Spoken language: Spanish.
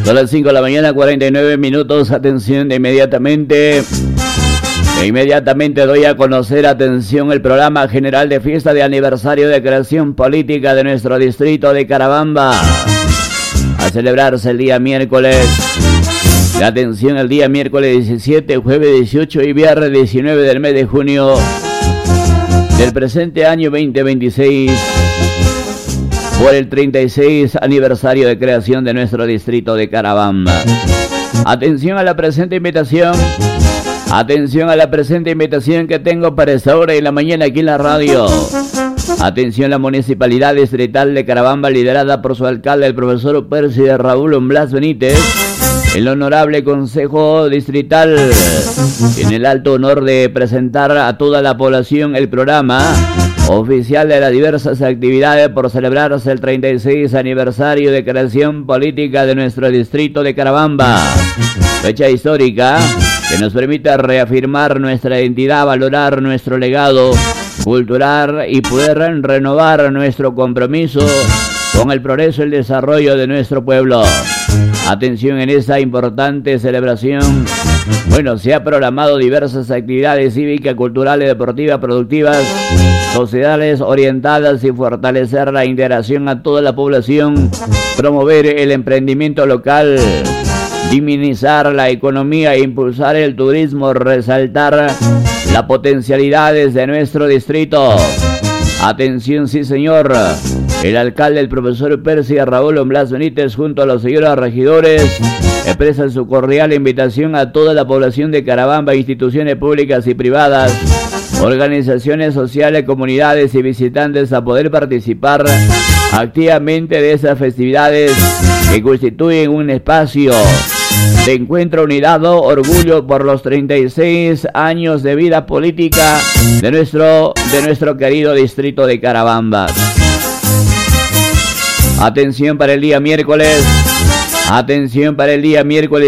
Son las 5 de la mañana, 49 minutos. Atención, inmediatamente doy a conocer, atención, el programa general de fiesta de aniversario de creación política de nuestro distrito de Carabamba, a celebrarse el día miércoles. Atención, el día miércoles 17, jueves 18 y viernes 19 del mes de junio del presente año 2026, por el 36 aniversario de creación de nuestro distrito de Carabamba. Atención a la presente invitación. Atención a la presente invitación que tengo para esta hora en la mañana aquí en la radio. Atención, la Municipalidad Distrital de Carabamba, liderada por su alcalde, el profesor Percy Raúl Blas Benítez, el honorable Consejo Distrital, tiene el alto honor de presentar a toda la población el programa oficial de las diversas actividades por celebrarse el 36 aniversario de creación política de nuestro distrito de Carabamba. Fecha histórica que nos permite reafirmar nuestra identidad, valorar nuestro legado cultural y poder renovar nuestro compromiso con el progreso y el desarrollo de nuestro pueblo. Atención, en esta importante celebración, se ha programado diversas actividades cívicas, culturales, deportivas, productivas, sociedades orientadas y fortalecer la integración a toda la población, promover el emprendimiento local, dinamizar la economía, impulsar el turismo, resaltar las potencialidades de nuestro distrito. Atención, sí señor, el alcalde, el profesor Percy Raúl Blas Benítez, junto a los señores regidores, expresa su cordial invitación a toda la población de Carabamba, instituciones públicas y privadas, organizaciones sociales, comunidades y visitantes a poder participar activamente de esas festividades que constituyen un espacio de encuentro, unidad, orgullo por los 36 años de vida política de nuestro querido distrito de Carabamba. Atención para el día miércoles. Atención para el día miércoles